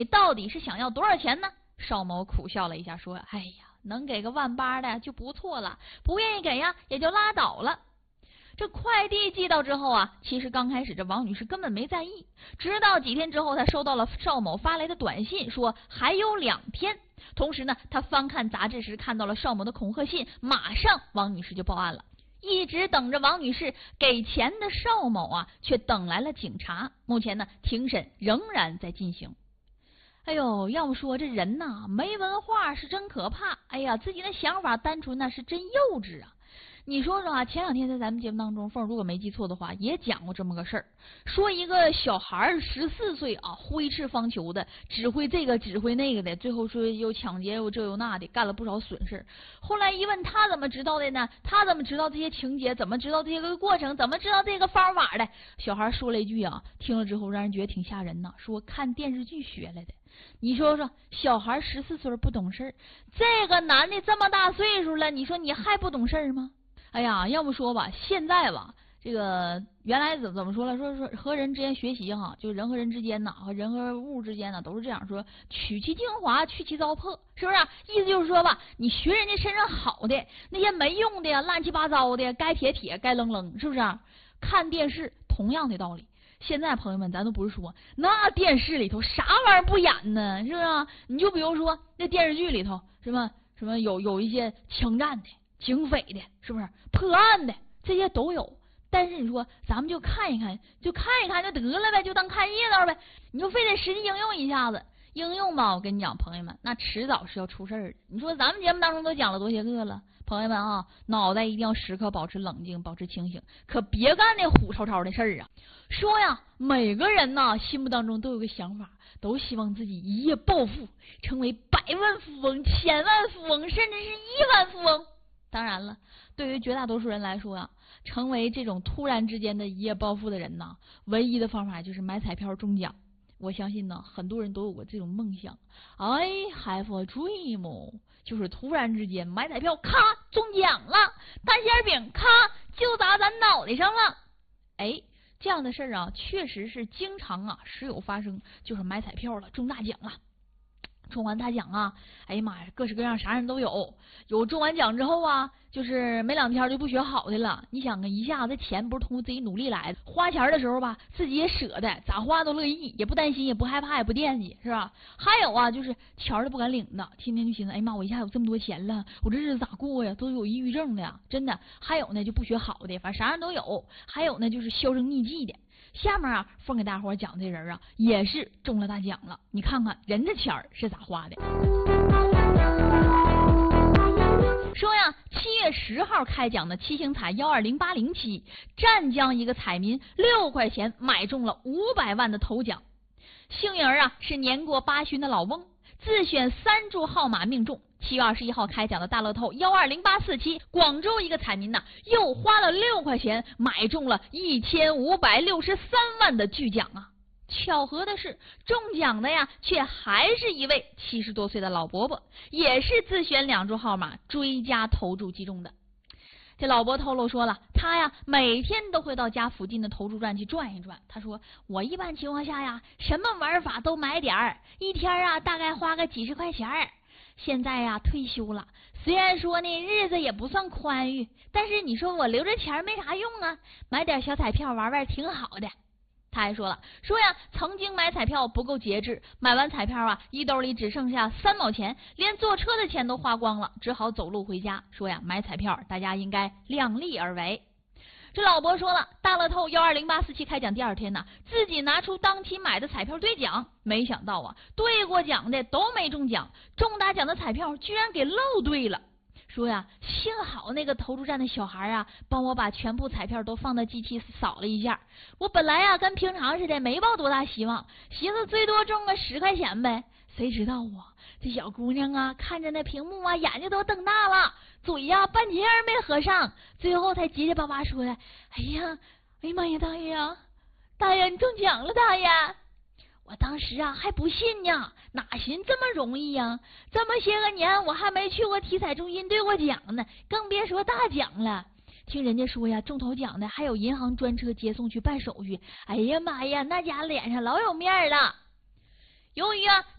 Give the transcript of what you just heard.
你到底是想要多少钱呢？邵某苦笑了一下，说：“哎呀，能给个18000的就不错了，不愿意给呀，也就拉倒了。”这快递寄到之后啊，其实刚开始这王女士根本没在意，直到几天之后，她收到了邵某发来的短信，说还有2天。同时呢，她翻看杂志时看到了邵某的恐吓信，马上王女士就报案了。一直等着王女士给钱的邵某啊，却等来了警察。目前呢，庭审仍然在进行。哎呦，要么说这人呐，没文化是真可怕。哎呀，自己的想法单纯那是真幼稚啊。你说说啊，前2天在咱们节目当中，凤如果没记错的话，也讲过这么个事儿，说一个小孩14岁啊，挥斥方遒的，指挥这个指挥那个的，最后说又抢劫又这又那的，干了不少损事。后来一问他怎么知道的呢？他怎么知道这些情节？怎么知道这个过程？怎么知道这个方法的？小孩说了一句啊，听了之后让人觉得挺吓人呐，说看电视剧学来的。你说说，小孩14岁不懂事，这个男的这么大岁数了，你说你还不懂事吗？哎呀，要不说吧，现在吧，这个原来怎么说了？说和人之间学习哈，就人和人之间呐，和人和物之间呢，都是这样说，取其精华，去其糟粕，是不是？意思就是说吧，你学人家身上好的，那些没用的呀、乱七八糟的，该铁铁，该扔扔，是不是？看电视同样的道理。现在朋友们，咱都不是说那电视里头啥玩意儿不演呢，是不是？你就比如说那电视剧里头，什么有一些枪战的。警匪的，是不是破案的，这些都有？但是你说咱们就看一看就得了呗，就当看热闹呗。你就非得实际应用一下子，应用吧，我跟你讲，朋友们，那迟早是要出事儿的。你说咱们节目当中都讲了多些个了，朋友们啊，脑袋一定要时刻保持冷静，保持清醒，可别干那虎吵吵的事儿啊。说呀，每个人呐，心目当中都有个想法，都希望自己一夜暴富，成为100万富翁、1000万富翁，甚至是1万富翁。当然了，对于绝大多数人来说呀，成为这种突然之间的一夜暴富的人呢，唯一的方法就是买彩票中奖。我相信呢，很多人都有过这种梦想。I have a dream， 就是突然之间买彩票，咔中奖了，单馅饼咔就砸咱脑袋上了。哎，这样的事儿啊，确实是经常啊时有发生，就是买彩票了，中大奖了。中完大奖啊，哎呀妈呀，各式各样啥人都有。有中完奖之后啊，就是没2天就不学好的了。你想啊，一下子钱不是通过自己努力来的，花钱的时候吧，自己也舍得，咋花都乐意，也不担心，也不害怕，也不惦记，是吧？还有啊，就是钱都不敢领的，天天就寻思，哎呀妈，我一下有这么多钱了，我这日子咋过呀？都有抑郁症的呀，真的。还有呢，就不学好的，反正啥人都有。还有呢，就是销声匿迹的。下面啊，凤给大伙讲这人啊，也是中了大奖了。你看看人的钱是咋花的？说呀，7月10号开奖的七星彩12080期，湛江一个彩民6块钱买中了500万的头奖。幸运儿啊是年过8旬的老翁，自选3注号码命中。7月21号开奖的大乐透12084期，广州一个彩民呐，又花了6块钱买中了1563万的巨奖啊！巧合的是，中奖的呀，却还是一位70多岁的老伯伯，也是自选2注号码追加投注击中的。这老伯透露说了，他呀每天都会到家附近的投注站去转一转。他说，我一般情况下呀，什么玩法都买点儿，一天啊大概花个几十块钱儿。现在呀退休了，虽然说呢日子也不算宽裕，但是你说我留着钱没啥用啊，买点小彩票玩玩挺好的。他还说了，说呀曾经买彩票不够节制，买完彩票啊衣兜里只剩下3毛钱，连坐车的钱都花光了，只好走路回家。说呀买彩票大家应该量力而为。这老伯说了，大乐透12084期开奖第2天呢，自己拿出当期买的彩票兑奖，没想到啊，兑过奖的都没中奖，中大奖的彩票居然给漏兑了。说呀，幸好那个投注站的小孩啊，帮我把全部彩票都放到机器扫了一下。我本来呀跟平常似的，没抱多大希望，寻思最多中个10块钱呗。谁知道啊，这小姑娘啊，看着那屏幕啊，眼睛都瞪大了，嘴呀半截儿没合上，最后才结结巴巴说的：“哎呀妈呀，大爷啊，大爷你中奖了，大爷！”我当时啊还不信呢，哪寻这么容易呀？这么些个年我还没去过体彩中心兑过奖呢，更别说大奖了。听人家说呀，中头奖的还有银行专车接送去办手续。哎呀妈呀，那家脸上老有面了。由于啊